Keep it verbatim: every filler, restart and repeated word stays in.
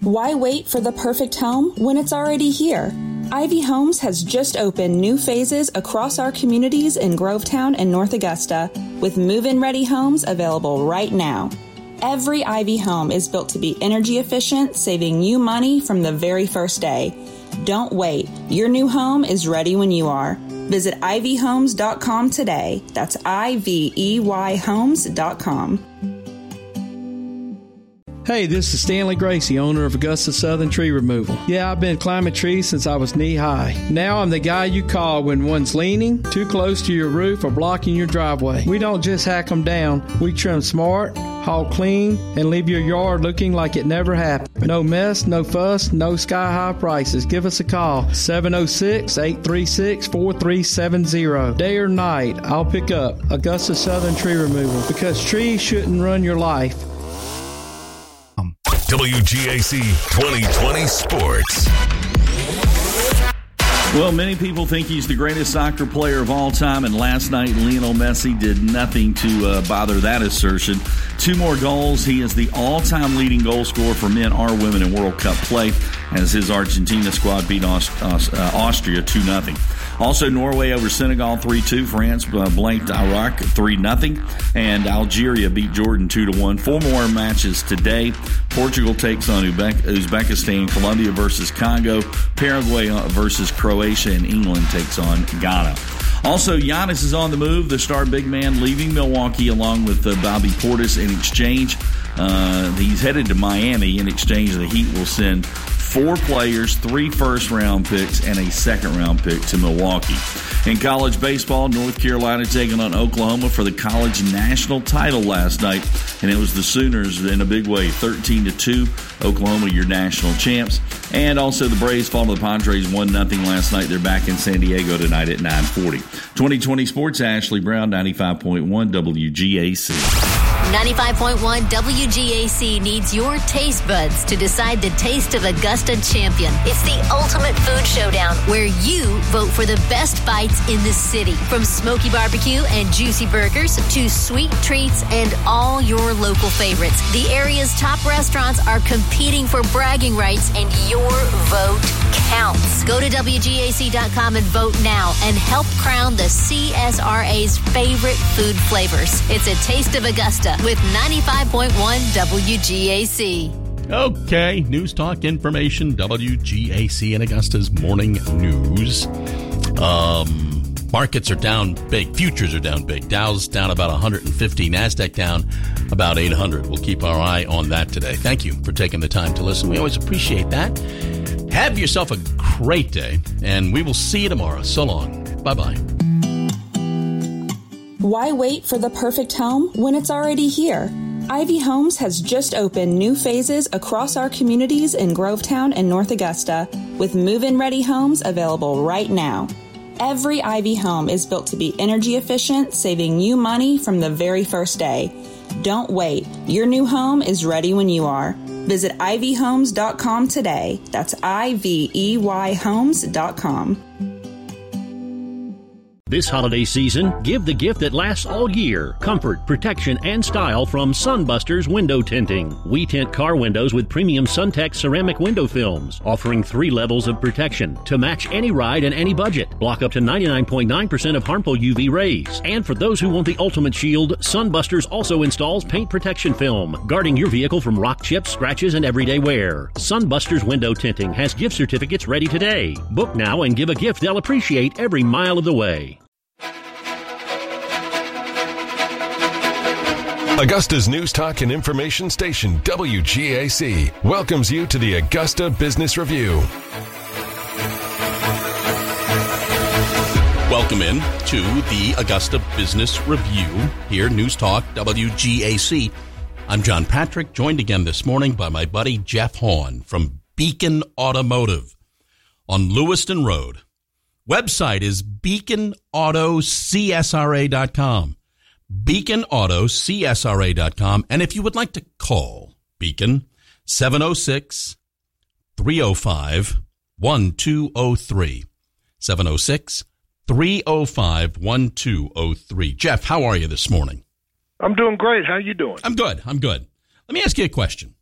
Why wait for the perfect home when it's already here? Ivy Homes has just opened new phases across our communities in Grovetown and North Augusta, with move-in ready homes available right now. Every Ivy home is built to be energy efficient, saving you money from the very first day. Don't wait. Your new home is ready when you are. Visit ivy homes dot com today. That's I V E Y homes dot com. Hey, this is Stanley Gracie, owner of Augusta Southern Tree Removal. Yeah, I've been climbing trees since I was knee-high. Now I'm the guy you call when one's leaning, too close to your roof, or blocking your driveway. We don't just hack them down. We trim smart, haul clean, and leave your yard looking like it never happened. No mess, no fuss, no sky-high prices. Give us a call, seven oh six, eight three six, four three seven zero. Day or night, I'll pick up Augusta Southern Tree Removal, because trees shouldn't run your life. W G A C twenty twenty Sports. Well, many people think he's the greatest soccer player of all time, and last night Lionel Messi did nothing to uh, bother that assertion. Two more goals. He is the all-time leading goal scorer for men or women in World Cup play, as his Argentina squad beat Aust- uh, Austria two nothing. Also, Norway over Senegal three two. France uh, blanked Iraq three nothing. And Algeria beat Jordan two to one. Four more matches today. Portugal takes on Uzbek- Uzbekistan. Colombia versus Congo. Paraguay versus Croatia. And England takes on Ghana. Also, Giannis is on the move. The star big man leaving Milwaukee along with uh, Bobby Portis in exchange. Uh, he's headed to Miami. In exchange, the Heat will send four players, three first-round picks, and a second-round pick to Milwaukee. In college baseball, North Carolina taking on Oklahoma for the college national title last night, and it was the Sooners in a big way, thirteen to two. Oklahoma, your national champs. And also the Braves fall to the Padres one nothing last night. They're back in San Diego tonight at nine forty. twenty twenty Sports, Ashley Brown, ninety-five point one W G A C. ninety-five point one W G A C needs your taste buds to decide the taste of Augusta champion. It's the ultimate food showdown where you vote for the best bites in the city. From smoky barbecue and juicy burgers to sweet treats and all your local favorites. The area's top restaurants are competing for bragging rights, and your vote counts. Go to W G A C dot com and vote now and help crown the C S R A's favorite food flavors. It's a taste of Augusta with ninety-five point one W G A C. Okay, News Talk Information, W G A C and Augusta's Morning News. Um, markets are down big. Futures are down big. Dow's down about one hundred fifty. NASDAQ down about eight hundred. We'll keep our eye on that today. Thank you for taking the time to listen. We always appreciate that. Have yourself a great day, and we will see you tomorrow. So long. Bye-bye. Why wait for the perfect home when it's already here? Ivy Homes has just opened new phases across our communities in Grovetown and North Augusta, with move-in ready homes available right now. Every Ivy home is built to be energy efficient, saving you money from the very first day. Don't wait. Your new home is ready when you are. Visit ivy homes dot com today. That's I V E Y homes dot com. This holiday season, give the gift that lasts all year. Comfort, protection, and style from Sunbusters Window Tinting. We tint car windows with premium SunTech ceramic window films, offering three levels of protection to match any ride and any budget. Block up to ninety-nine point nine percent of harmful U V rays. And for those who want the ultimate shield, Sunbusters also installs paint protection film, guarding your vehicle from rock chips, scratches, and everyday wear. Sunbusters Window Tinting has gift certificates ready today. Book now and give a gift they'll appreciate every mile of the way. Augusta's News Talk and Information Station, W G A C, welcomes you to the Augusta Business Review. Welcome in to the Augusta Business Review here, News Talk, W G A C. I'm John Patrick, joined again this morning by my buddy Jeff Horn from Beacon Automotive on Lewiston Road. Website is beacon auto c s r a dot com. beacon auto c s r a dot com. And if you would like to call Beacon, seven oh six, three oh five, one two oh three. seven oh six, three oh five, one two oh three. Jeff, how are you this morning? I'm doing great. How you doing? I'm good. I'm good. Let me ask you a question.